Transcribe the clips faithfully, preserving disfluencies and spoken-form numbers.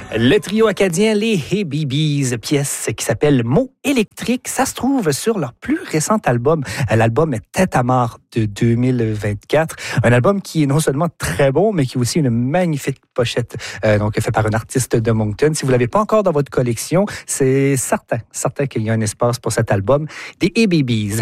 Le trio acadien, les Hey Bee Bees, pièce qui s'appelle Mots électriques, ça se trouve sur leur plus récent album, l'album Tête à mort de deux mille vingt-quatre. Un album qui est non seulement très bon, mais qui a aussi une magnifique pochette, euh, donc fait par un artiste de Moncton. Si vous l'avez pas encore dans votre collection, c'est certain, certain qu'il y a un espace pour cet album des Hey Bee Bees.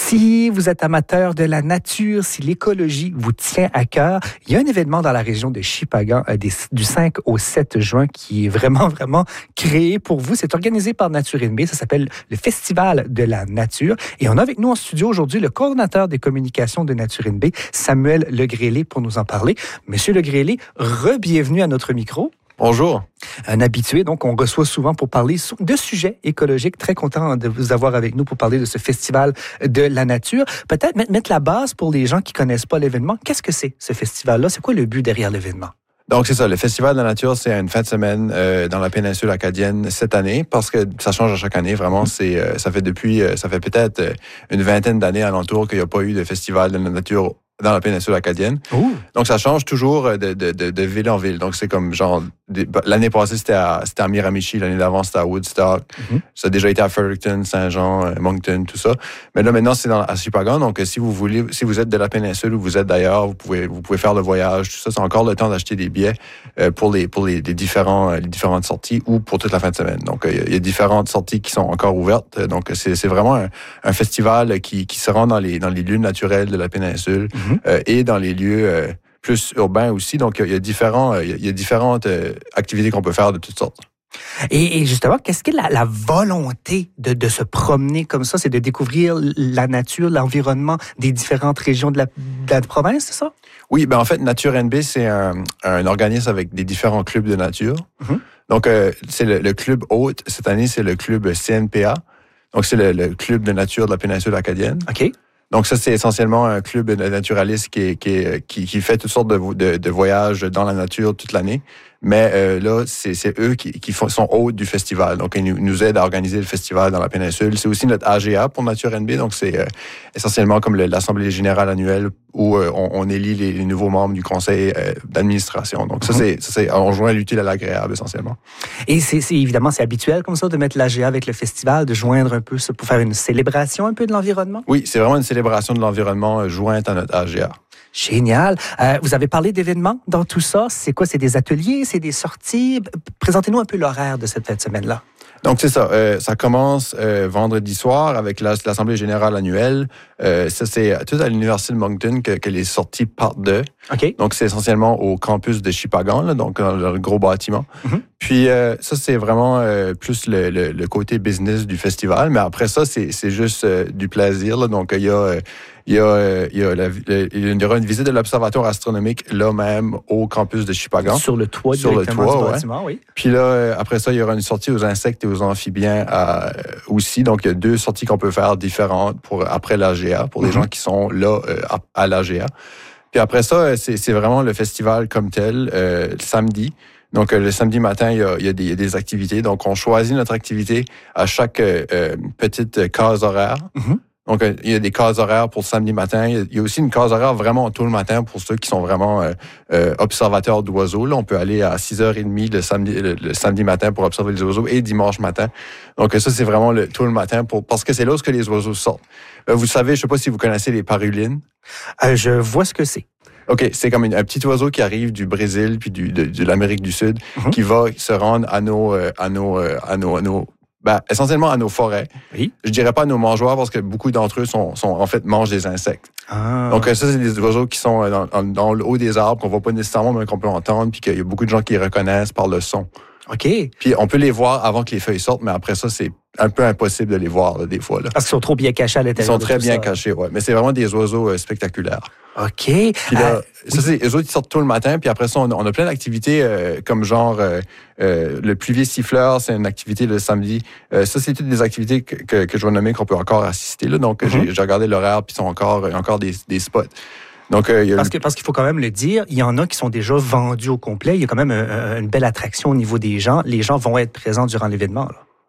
Si vous êtes amateur de la nature, si l'écologie vous tient à cœur, il y a un événement dans la région de Shippagan euh, des, du cinq au sept juin qui est vraiment, vraiment créé pour vous. C'est organisé par Nature N B. Ça s'appelle le Festival de la nature. Et on a avec nous en studio aujourd'hui le coordonnateur des communications de Nature N B, Samuel Legrélé, pour nous en parler. Monsieur Legrélé, re-bienvenue à notre micro. Bonjour. Un habitué, donc on reçoit souvent pour parler de sujets écologiques. Très content de vous avoir avec nous pour parler de ce festival de la nature. Peut-être mettre la base pour les gens qui connaissent pas l'événement. Qu'est-ce que c'est, ce festival-là? C'est quoi le but derrière l'événement? Donc, c'est ça. Le Festival de la nature, c'est une fin de semaine euh, dans la péninsule acadienne cette année, parce que ça change à chaque année. Vraiment, c'est euh, ça fait depuis, euh, ça fait peut-être euh, une vingtaine d'années alentour qu'il n'y a pas eu de Festival de la nature dans la péninsule acadienne. Ouh. Donc, ça change toujours de, de, de, de ville en ville. Donc, c'est comme genre... L'année passée, c'était à, c'était à Miramichi. L'année d'avant, c'était à Woodstock. Mm-hmm. Ça a déjà été à Fredericton, Saint-Jean, Moncton, tout ça. Mais là, maintenant, c'est dans, à Shippagan. Donc, si vous voulez, si vous êtes de la péninsule ou vous êtes d'ailleurs, vous pouvez, vous pouvez faire le voyage. Tout ça, c'est encore le temps d'acheter des billets euh, pour les, pour les, les différents, les différentes sorties ou pour toute la fin de semaine. Donc, il euh, y, y a différentes sorties qui sont encore ouvertes. Donc, c'est, c'est vraiment un, un festival qui, qui se rend dans les, dans les lieux naturels de la péninsule mm-hmm. euh, et dans les lieux, euh, plus urbain aussi. Donc, il y a, différents, il y a différentes euh, activités qu'on peut faire de toutes sortes. Et, et justement, qu'est-ce que la, la volonté de, de se promener comme ça? C'est de découvrir la nature, l'environnement des différentes régions de la, de la province, c'est ça? Oui, ben en fait, Nature N B, c'est un, un organisme avec des différents clubs de nature. Mm-hmm. Donc, euh, c'est le, le club hôte. Cette année, c'est le club C N P A. Donc, c'est le, le club de nature de la péninsule acadienne. OK. Donc ça, c'est essentiellement un club de naturalistes qui, qui, qui, qui fait toutes sortes de, de, de voyages dans la nature toute l'année. Mais euh, là, c'est, c'est eux qui, qui font, sont hôtes du festival. Donc, ils nous, nous aident à organiser le festival dans la péninsule. C'est aussi notre A G A pour Nature N B. Donc, c'est euh, essentiellement comme le, l'Assemblée générale annuelle où euh, on, on élit les, les nouveaux membres du conseil euh, d'administration. Donc, ça, mm-hmm. c'est, ça, c'est, on joint l'utile à l'agréable, essentiellement. Et c'est, c'est évidemment, c'est habituel comme ça de mettre l'A G A avec le festival, de joindre un peu ça pour faire une célébration un peu de l'environnement? Oui, c'est vraiment une célébration de l'environnement euh, jointe à notre A G A. Génial. Euh, vous avez parlé d'événements dans tout ça. C'est quoi? C'est des ateliers? C'est des sorties? Présentez-nous un peu l'horaire de cette fin de semaine-là. Donc, c'est ça. Euh, ça commence euh, vendredi soir avec la, l'Assemblée générale annuelle. Euh, ça, c'est tout à l'Université de Moncton que, que les sorties partent de. OK. Donc, c'est essentiellement au campus de Shippagan, là, donc dans le gros bâtiment. Mm-hmm. Puis, euh, ça, c'est vraiment euh, plus le, le, le côté business du festival. Mais après ça, c'est, c'est juste euh, du plaisir. Là. Donc, il y a... Euh, Il y, a, il, y a la, il y aura une visite de l'observatoire astronomique là même au campus de Shippagan. Sur le toit Sur directement le toit, du ouais. bâtiment, oui. Puis là, après ça, il y aura une sortie aux insectes et aux amphibiens à, aussi. Donc, il y a deux sorties qu'on peut faire différentes pour après l'A G A, pour les mm-hmm. gens qui sont là euh, à, à l'A G A. Puis après ça, c'est, c'est vraiment le festival comme tel, euh, le samedi. Donc, euh, le samedi matin, il y, a, il, y a des, il y a des activités. Donc, on choisit notre activité à chaque euh, petite case horaire. Mm-hmm. Donc, il y a des cases horaires pour le samedi matin. Il y a aussi une case horaire vraiment tôt le matin pour ceux qui sont vraiment euh, euh, observateurs d'oiseaux. Là, on peut aller à six heures trente le samedi, le, le samedi matin pour observer les oiseaux et dimanche matin. Donc, ça, c'est vraiment le, tôt le matin pour, parce que c'est là où que les oiseaux sortent. Euh, vous savez, je ne sais pas si vous connaissez les parulines. Euh, je vois ce que c'est. OK, c'est comme une, un petit oiseau qui arrive du Brésil puis du, de, de l'Amérique du Sud mm-hmm. qui va se rendre à nos, euh, à nos, euh, à nos, à nos Ben, essentiellement à nos forêts. Oui. Je dirais pas à nos mangeoires parce que beaucoup d'entre eux sont, sont en fait mangent des insectes. Ah. Donc ça, c'est des oiseaux qui sont dans, dans le haut des arbres qu'on voit pas nécessairement mais qu'on peut entendre puis qu'il y a beaucoup de gens qui les reconnaissent par le son. OK. Puis on peut les voir avant que les feuilles sortent, mais après ça, c'est un peu impossible de les voir là, des fois. Là. Parce qu'ils sont trop bien cachés à l'intérieur. Ils sont très bien ça. cachés, ouais. Mais c'est vraiment des oiseaux euh, spectaculaires. OK. Puis là, euh, ça, c'est les autres qui sortent tôt le matin, puis après ça, on a, on a plein d'activités euh, comme genre euh, euh, le pluvier siffleur, c'est une activité le samedi. Euh, ça, c'est toutes des activités que, que, que je vais nommer qu'on peut encore assister. Là. Donc, mm-hmm. j'ai, j'ai regardé l'horaire, puis ils sont encore, il y a encore des, des spots. Donc, euh, il y a parce, que, parce qu'il faut quand même le dire, il y en a qui sont déjà vendus au complet. Il y a quand même un, une belle attraction au niveau des gens. Les gens vont être présents durant l'événement, là.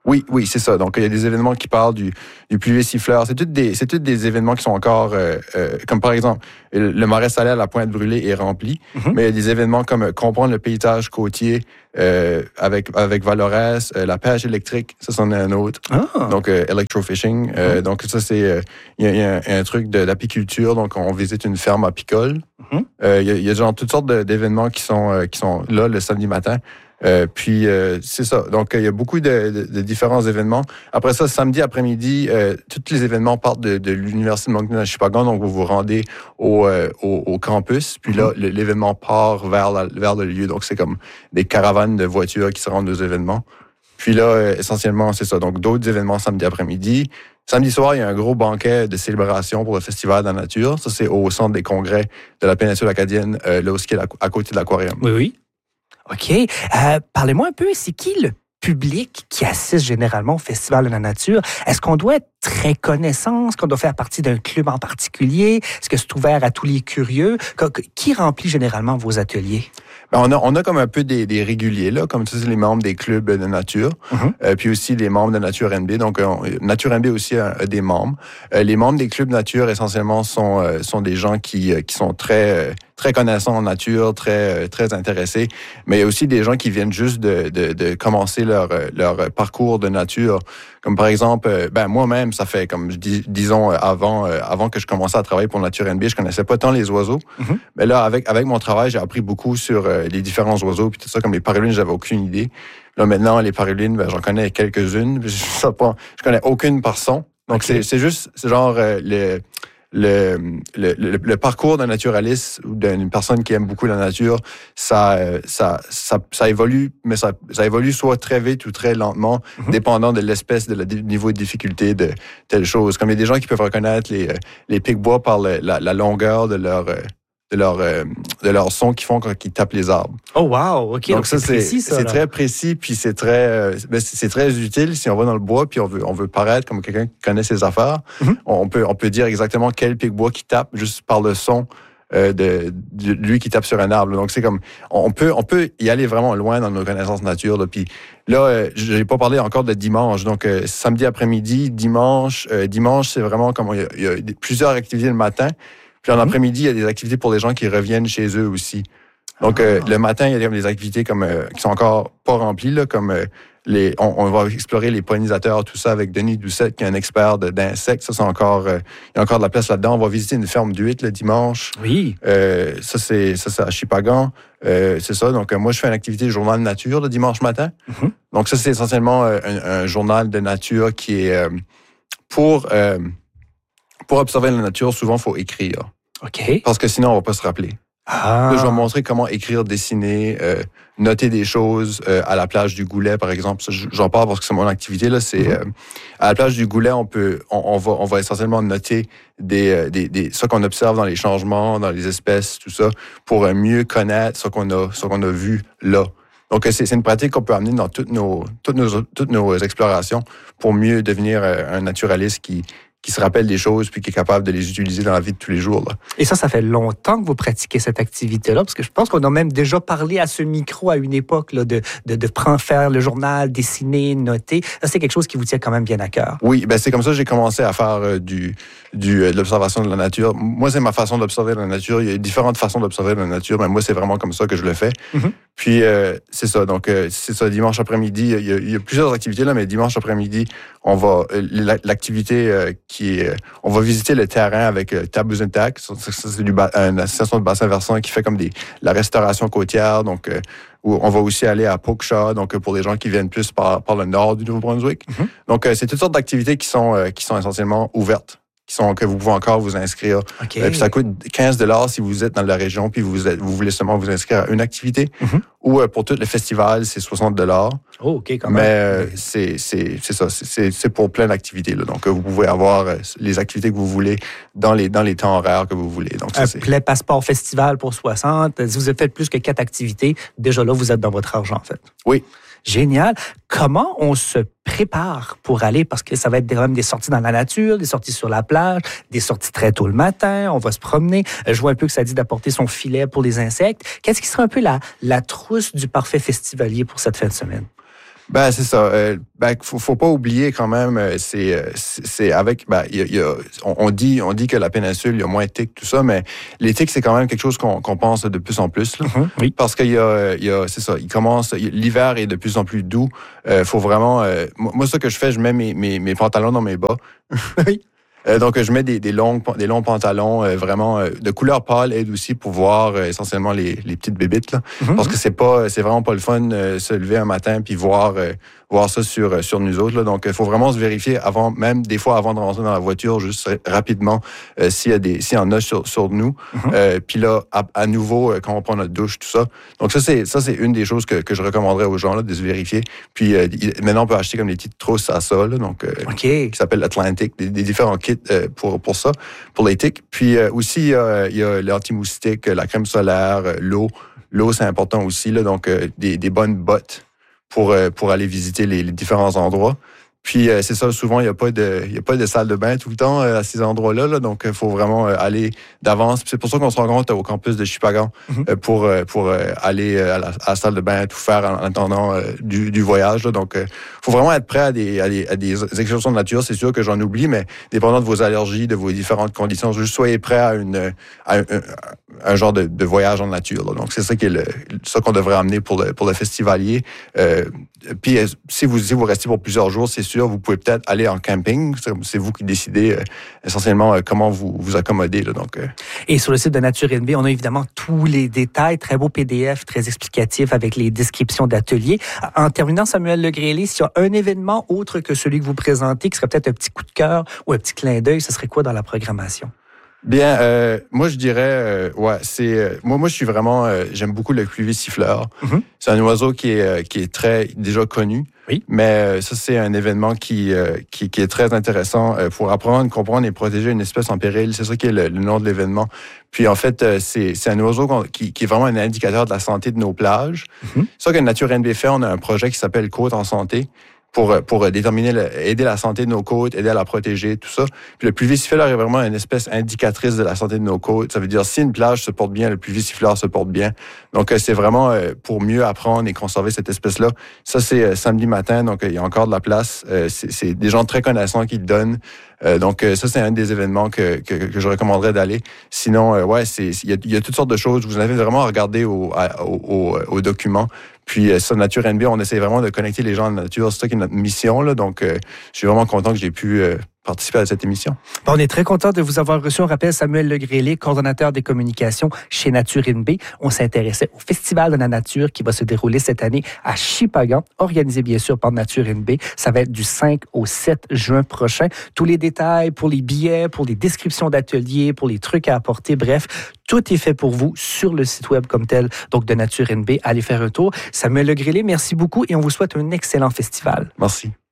Oui, oui, c'est ça. Donc, il y a des événements qui parlent du, du pluvieux siffleur. C'est tous des, c'est tous des événements qui sont encore, euh, euh, comme par exemple, le marais salé à la Pointe Brûlée est rempli, mm-hmm. mais il y a des événements comme euh, comprendre le paysage côtier euh, avec avec Valorès, euh, la pêche électrique, ça, c'en est un autre. Ah. Donc, euh, electrofishing. Euh, mm-hmm. Donc, ça, c'est, euh, il y a, y a un, un truc de, d'apiculture. Donc, on visite une ferme apicole. Mm-hmm. Euh, il y a, il y a genre toutes sortes de, d'événements qui sont euh, qui sont là le samedi matin. Euh, puis euh, c'est ça. Donc il y a beaucoup de, de, de différents événements. Après ça, samedi après-midi, euh, tous les événements partent de, de l'université de Moncton à Shippagan. Donc vous vous rendez au, euh, au, au campus. Puis là, le, l'événement part vers la, vers le lieu. Donc c'est comme des caravanes de voitures qui se rendent aux événements. Puis là, euh, essentiellement, c'est ça. Donc d'autres événements samedi après-midi. Samedi soir, il y a un gros banquet de célébration pour le Festival de la nature. Ça, c'est au centre des congrès de la péninsule acadienne, euh, là où c'est à côté de l'aquarium. Oui, oui. OK. Euh, parlez-moi un peu, c'est qui le public qui assiste généralement au Festival de la nature? Est-ce qu'on doit être très connaissant? Est-ce qu'on doit faire partie d'un club en particulier? Est-ce que c'est ouvert à tous les curieux? Qui remplit généralement vos ateliers? Ben on a on a comme un peu des, des réguliers là, comme ça c'est les membres des clubs de nature, mm-hmm. euh, puis aussi les membres de Nature N B. Donc euh, Nature N B aussi a, a des membres. Euh, les membres des clubs nature essentiellement sont euh, sont des gens qui qui sont très très connaissants en nature, très très intéressés. Mais il y a aussi des gens qui viennent juste de de, de commencer leur leur parcours de nature. Comme par exemple, ben moi-même, ça fait comme dis, disons avant avant que je commençais à travailler pour Nature N B, je connaissais pas tant les oiseaux. Mm-hmm. Mais là, avec avec mon travail, j'ai appris beaucoup sur euh, les différents oiseaux puis tout ça. Comme les parulines, j'avais aucune idée. Là maintenant, les parulines, ben, j'en connais quelques-unes. Je sais pas, je connais aucune par son. Donc okay. c'est c'est juste c'est genre euh, le Le, le, le, le parcours d'un naturaliste ou d'une personne qui aime beaucoup la nature, ça, ça, ça, ça évolue, mais ça, ça évolue soit très vite ou très lentement, mm-hmm. dépendant de l'espèce, de la, du niveau de difficulté de telle chose. Comme il y a des gens qui peuvent reconnaître les, les pics-bois par le, la, la longueur de leur, de leur, de leur son qu'ils font quand ils tapent les arbres. Oh wow, ok. Donc, donc ça, c'est précis, ça. C'est très précis, puis c'est très, ben, c'est très utile si on va dans le bois, puis on veut, on veut paraître comme quelqu'un qui connaît ses affaires. Mm-hmm. On peut, on peut dire exactement quel pic-bois qui tape juste par le son euh, de, de lui qui tape sur un arbre. Donc c'est comme, on peut, on peut y aller vraiment loin dans nos connaissances nature. Là. Puis là, euh, j'ai pas parlé encore de dimanche. Donc euh, samedi après-midi, dimanche, euh, dimanche, c'est vraiment comme il y a, il y a plusieurs activités le matin. Puis en après-midi, il y a des activités pour les gens qui reviennent chez eux aussi. Donc, euh, le matin, il y a des activités comme euh, qui sont encore pas remplies, là, comme euh, les, on, on va explorer les pollinisateurs, tout ça, avec Denis Doucette, qui est un expert de, d'insectes. Ça, c'est encore, euh, il y a encore de la place là-dedans. On va visiter une ferme d'huîtres le dimanche. Oui. Euh, ça, c'est, ça, c'est à Shippagan. Euh, c'est ça. Donc, euh, moi, je fais une activité journal de nature le dimanche matin. Mm-hmm. Donc, ça, c'est essentiellement euh, un, un journal de nature qui est euh, pour, euh, pour observer la nature, souvent, il faut écrire. OK. Parce que sinon, on va pas se rappeler. Ah. Là, je vais montrer comment écrire, dessiner, euh, noter des choses euh, à la plage du Goulet, par exemple. Ça, j'en parle parce que c'est mon activité. Là, c'est mm-hmm. euh, à la plage du Goulet, on peut, on, on va, on va essentiellement noter des, des, des, ce qu'on observe dans les changements, dans les espèces, tout ça, pour mieux connaître ce qu'on a, ce qu'on a vu là. Donc, c'est, c'est une pratique qu'on peut amener dans toutes nos, toutes nos, toutes nos explorations pour mieux devenir un naturaliste qui qui se rappelle des choses puis qui est capable de les utiliser dans la vie de tous les jours. Là. Et ça, ça fait longtemps que vous pratiquez cette activité-là, parce que je pense qu'on a même déjà parlé à ce micro à une époque là, de, de, de prendre, faire le journal, dessiner, noter. Ça, c'est quelque chose qui vous tient quand même bien à cœur. Oui, ben c'est comme ça que j'ai commencé à faire euh, du, du, euh, de l'observation de la nature. Moi, c'est ma façon d'observer la nature. Il y a différentes façons d'observer la nature, mais moi, c'est vraiment comme ça que je le fais. Mm-hmm. Puis, euh, c'est ça. Donc, euh, c'est ça, dimanche après-midi, il y, a, il y a plusieurs activités, là, mais dimanche après-midi, on va, euh, l'activité euh, qui est, on va visiter le terrain avec euh, Tabuzintac. Ça, c'est du ba- une association de bassin versant qui fait comme des, la restauration côtière. Donc, euh, où on va aussi aller à Pokeshaw, donc pour les gens qui viennent plus par, par le nord du Nouveau-Brunswick. Mm-hmm. Donc, euh, c'est toutes sortes d'activités qui sont, euh, qui sont essentiellement ouvertes. Qui sont, que vous pouvez encore vous inscrire. Okay. Euh, puis ça coûte quinze dollars si vous êtes dans la région puis vous, êtes, vous voulez seulement vous inscrire à une activité. Mm-hmm. Ou euh, pour tout le festival, c'est soixante dollars. Oh, OK, quand même. Mais euh, okay. c'est, c'est, c'est ça, c'est, c'est pour plein d'activités. Là. Donc, euh, vous pouvez avoir euh, les activités que vous voulez dans les, dans les temps horaires que vous voulez. Donc, ça, un c'est... plein passeport festival pour soixante. Si vous avez fait plus que quatre activités, déjà là, vous êtes dans votre argent, en fait. Oui. Génial. Comment on se prépare pour aller, parce que ça va être quand même des sorties dans la nature, des sorties sur la plage, des sorties très tôt le matin, on va se promener. Je vois un peu que ça dit d'apporter son filet pour les insectes. Qu'est-ce qui sera un peu la, la trousse du parfait festivalier pour cette fin de semaine? Ben c'est ça. Euh, ben faut, faut pas oublier quand même. C'est, c'est, c'est avec. Ben il y a, y a on, on dit, on dit que la péninsule il y a moins de tiques tout ça, mais les tiques c'est quand même quelque chose qu'on, qu'on pense de plus en plus. Là, mm-hmm, oui. Parce qu'il y a, il y a, c'est ça. Il commence. L'hiver est de plus en plus doux. Euh, faut vraiment. Euh, moi, ce que je fais, je mets mes, mes, mes pantalons dans mes bas. Oui. Euh, donc, je mets des, des, longs, des longs pantalons euh, vraiment euh, de couleur pâle, aide aussi pour voir euh, essentiellement les, les petites bébites. Là. Mm-hmm. Parce que c'est pas, c'est vraiment pas le fun euh, se lever un matin puis voir, euh, voir ça sur, sur nous autres. Là. Donc, il faut vraiment se vérifier avant, même des fois avant de rentrer dans la voiture, juste rapidement euh, s'il y a des, s'il y en a sur, sur nous. Mm-hmm. Euh, puis là, à, à nouveau, euh, quand on prend notre douche, tout ça. Donc, ça, c'est, ça, c'est une des choses que, que je recommanderais aux gens là, de se vérifier. Puis euh, maintenant, on peut acheter comme des petites trousses à ça, là, donc euh, okay. qui s'appellent Atlantic, des, des différents kits euh, pour, pour ça, pour les tiques. Puis euh, aussi, euh, il y a l'anti-moustique, la crème solaire, euh, l'eau. L'eau, c'est important aussi, là, donc euh, des, des bonnes bottes pour, euh, pour aller visiter les, les différents endroits. Puis euh, c'est ça, souvent, il n'y a pas de il y a pas de salle de bain tout le temps euh, à ces endroits-là, là, donc il faut vraiment euh, aller d'avance. Puis c'est pour ça qu'on se rencontre au campus de Shippagan mm-hmm. euh, pour, euh, pour euh, aller euh, à, la, à la salle de bain, tout faire en attendant euh, du, du voyage. Là. Donc, il euh, faut vraiment être prêt à des, à des, à des excursions de nature. C'est sûr que j'en oublie, mais dépendant de vos allergies, de vos différentes conditions, juste soyez prêt à, une, à un, un, un genre de, de voyage en nature. Là. Donc, c'est ça qui est le, ça qu'on devrait amener pour le, pour le festivalier. Euh, puis, si vous, si vous restez pour plusieurs jours, c'est sûr, vous pouvez peut-être aller en camping. C'est vous qui décidez euh, essentiellement euh, comment vous vous accommodez. Là, donc, euh. Et sur le site de Nature N B, on a évidemment tous les détails, très beau P D F, très explicatif avec les descriptions d'ateliers. En terminant, Samuel Legresley, s'il y a un événement autre que celui que vous présentez, qui serait peut-être un petit coup de cœur ou un petit clin d'œil, ce serait quoi dans la programmation? Bien, euh, moi je dirais, euh, ouais, c'est euh, moi, moi je suis vraiment, euh, j'aime beaucoup le cluvier siffleur. Mm-hmm. C'est un oiseau qui est euh, qui est très déjà connu. Oui. Mais euh, ça c'est un événement qui euh, qui, qui est très intéressant euh, pour apprendre, comprendre et protéger une espèce en péril. C'est ça qui est le, le nom de l'événement. Puis en fait, euh, c'est c'est un oiseau qui, qui est vraiment un indicateur de la santé de nos plages. Mm-hmm. C'est ça que Nature N B fait. On a un projet qui s'appelle Côte en santé. Pour, pour déterminer, le, aider la santé de nos côtes, aider à la protéger, tout ça. Puis le pluvier siffleur est vraiment une espèce indicatrice de la santé de nos côtes. Ça veut dire, si une plage se porte bien, le pluvier siffleur se porte bien. Donc, c'est vraiment pour mieux apprendre et conserver cette espèce-là. Ça, c'est samedi matin, donc il y a encore de la place. C'est, c'est des gens très connaissants qui le donnent. Euh, donc, ça, c'est un des événements que, que, que je recommanderais d'aller. Sinon, euh, ouais, c'est il y a, il y a toutes sortes de choses. Vous avez vraiment à regarder au, au, au, au document. Puis, ça, Nature N B, on essaie vraiment de connecter les gens à la nature. C'est ça qui est notre mission, là. Donc, euh, je suis vraiment content que j'ai pu euh, participer à cette émission. Bon, on est très content de vous avoir reçu. On rappelle Samuel Legresley, coordonnateur des communications chez Nature N B. On s'intéressait au Festival de la nature qui va se dérouler cette année à Shippagan, organisé bien sûr par Nature N B. Ça va être du cinq au sept juin prochain. Tous les détails pour les billets, pour les descriptions d'ateliers, pour les trucs à apporter, bref, tout est fait pour vous sur le site web comme tel, donc de Nature N B. Allez faire un tour. Samuel Legresley, merci beaucoup et on vous souhaite un excellent festival. Merci.